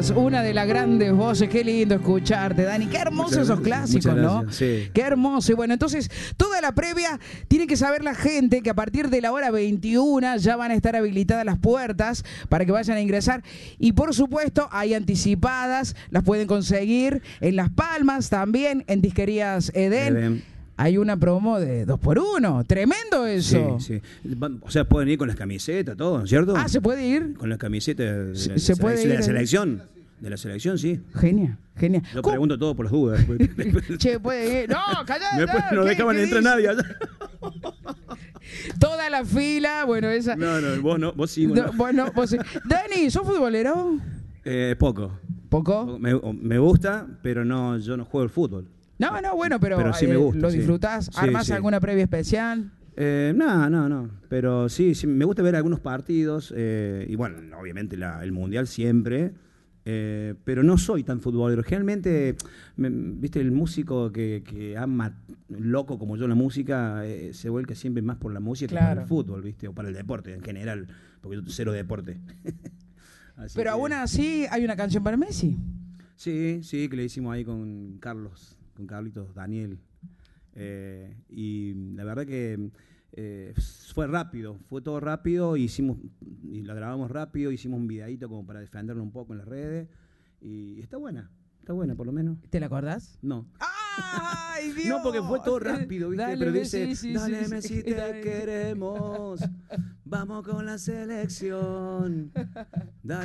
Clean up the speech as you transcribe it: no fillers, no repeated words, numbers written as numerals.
Díaz, una de las grandes voces. Qué lindo escucharte, Dani. Qué hermosos esos clásicos, ¿no? Sí. Qué hermoso. Y bueno, entonces, toda la previa tiene que saber la gente que a partir de la hora 21 ya van a estar habilitadas las puertas para que vayan a ingresar. Y por supuesto, hay anticipadas, las pueden conseguir en Las Palmas también, en Disquerías Edén. Hay una promo de 2x1. Tremendo eso. Sí, sí. O sea, pueden ir con las camisetas, todo, ¿no es cierto? Ah, ¿se puede ir? Con las camisetas ¿Se puede ir? De la selección. De la selección, sí. Genial, genial. Yo pregunto todo por las dudas. Che, puede ir. No, callate. Después no dejaban entrar nadie allá. Toda la fila, bueno, esa. No, vos no, vos sí. Vos sí. Dani, ¿sos futbolero? Poco. ¿Poco? Me gusta, pero no, yo no juego el fútbol. No, bueno, pero sí me gusta, ¿lo disfrutás? Sí. ¿Armás sí. alguna previa especial? No. Pero sí, me gusta ver algunos partidos. Y bueno, obviamente el Mundial siempre. Pero no soy tan futbolero. Generalmente, viste, el músico que ama loco como yo la música, se vuelca siempre más por la música que para el fútbol, viste, o para el deporte en general, porque yo cero deporte. Pero aún así hay una canción para Messi. Sí, que le hicimos ahí con Carlitos Daniel. Y la verdad que fue rápido, fue todo rápido, y la grabamos rápido, hicimos un videíto como para defenderlo un poco en las redes, y está buena por lo menos. ¿Te la acordás? No. ¡Ay, Dios! No, porque fue todo rápido, ¿viste? Dale, pero dice, Messi, dale, sí, Messi, te queremos, vamos con la selección. Dale.